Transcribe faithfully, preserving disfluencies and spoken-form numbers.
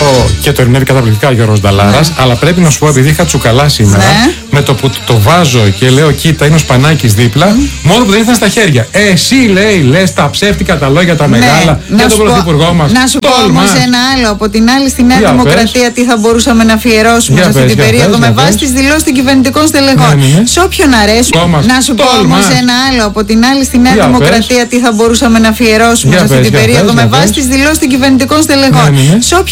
και το ερμηνεύει καταπληκτικά ο Γιώργος Νταλάρας. Ναι. Αλλά πρέπει να σου πω, επειδή είχα τσουκαλά σήμερα, ναι. με το που το βάζω και λέω, κοίτα, είναι ο Σπανάκης δίπλα, mm. μόνο που δεν ήρθαν στα χέρια. Ε, εσύ λέει, λες τα ψεύτικα τα λόγια τα ναι. μεγάλα για τον πρωθυπουργό μας. Να σου πω όμως ένα άλλο. Από την άλλη, στη Νέα για Δημοκρατία, πες. Τι θα μπορούσαμε να αφιερώσουμε σε αυτή την περίοδο με βάση τις δηλώσεις των κυβερνητικών στελεχών. Ναι, ναι. Σε όποιον αρέσει. Να σου πω όμως ένα άλλο. Από την άλλη, στη Νέα Δημοκρατία, τι θα μπορούσαμε να αφιερώσουμε σε αυτή την περίοδο με βάση τις δηλώσεις των κυβερνητικών στελεχών.